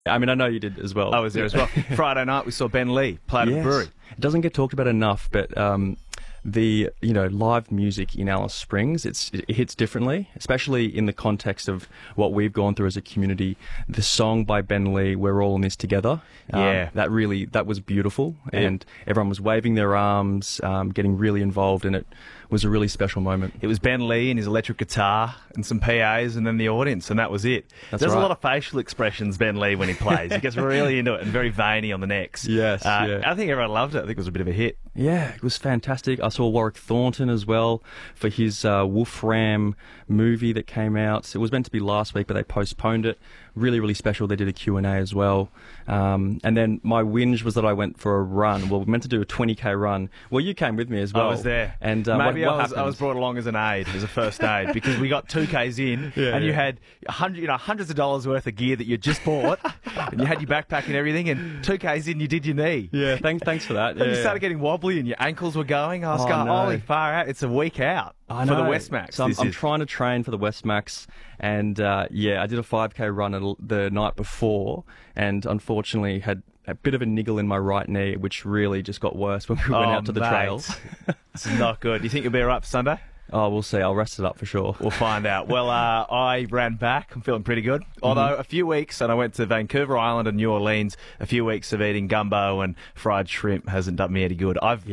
I mean, I know you did as well. I was there as well. Friday night we saw Ben Lee play at the brewery. It doesn't get talked about enough, but the live music in Alice Springs, it hits differently, especially in the context of what we've gone through as a community. The song by Ben Lee, "We're All in This Together," that was beautiful, and everyone was waving their arms, getting really involved, and it was a really special moment. It was Ben Lee and his electric guitar and some PAs and then the audience, and that was it. There's a lot of facial expressions, Ben Lee, when he plays. He gets really into it and very veiny on the necks. Yes, I think everyone loved it. I think it was a bit of a hit. Yeah, it was fantastic. I saw Warwick Thornton as well for his Wolfram movie that came out. It was meant to be last week, but they postponed it. Really, really special. They did a Q&A as well. And then my whinge was that I went for a run. Well, we meant to do a 20K run. Well, you came with me as well. I was there. And maybe I was brought along as an aid, as a first aid, because we got 2Ks in, and you had hundreds of dollars worth of gear that you just bought, and you had your backpack and everything, and 2Ks in, you did your knee. Yeah, thanks for that. And you started getting wobbly, and your ankles were going. I was going, holy far out! It's a week out for the Westmax. So I'm trying to train for the Westmax, and I did a 5K run the night before, and unfortunately had a bit of a niggle in my right knee, which really just got worse when we went out to the trails. It's not good. Do you think you'll be all right for Sunday? Oh, we'll see. I'll rest it up for sure. We'll find out. Well, I ran back. I'm feeling pretty good. Although a few weeks, and I went to Vancouver Island and New Orleans, a few weeks of eating gumbo and fried shrimp hasn't done me any good. I've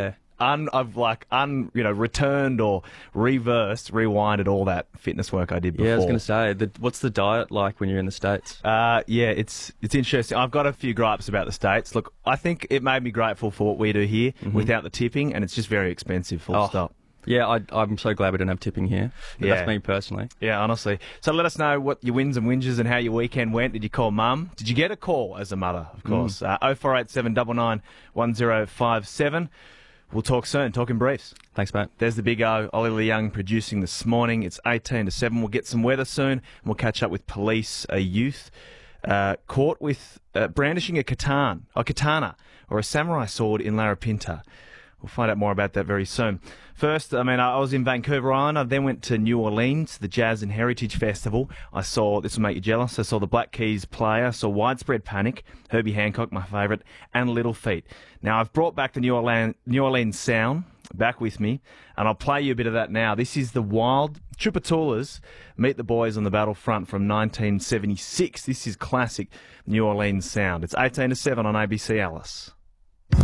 returned or rewinded all that fitness work I did before. Yeah, I was going to say, what's the diet like when you're in the States? It's interesting. I've got a few gripes about the States. Look, I think it made me grateful for what we do here without the tipping, and it's just very expensive, full stop. Yeah, I'm so glad we don't have tipping here. That's me personally. Yeah, honestly. So let us know what your wins and whinges and how your weekend went. Did you call mum? Did you get a call as a mother, of course? 0487 99 1057. We'll talk soon. Talk in briefs. Thanks, mate. There's the big O, Ollie Young producing this morning. It's 18 to 7. We'll get some weather soon, and we'll catch up with police. A youth caught with brandishing a katana or a samurai sword in Larapinta. We'll find out more about that very soon. First, I was in Vancouver Island. I then went to New Orleans, the Jazz and Heritage Festival. This will make you jealous, I saw the Black Keys play. I saw Widespread Panic, Herbie Hancock, my favourite, and Little Feat. Now, I've brought back the New Orleans sound back with me, and I'll play you a bit of that now. This is the Wild Troubadours, Meet the Boys on the Battlefront from 1976. This is classic New Orleans sound. It's 18 to 7 on ABC Alice.